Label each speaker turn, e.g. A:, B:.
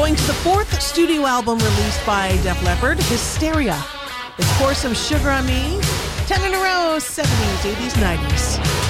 A: Going to the fourth studio album released by Def Leppard, Hysteria. It's Pour Some Sugar on Me. 10 in a row, 70s, 80s, 90s.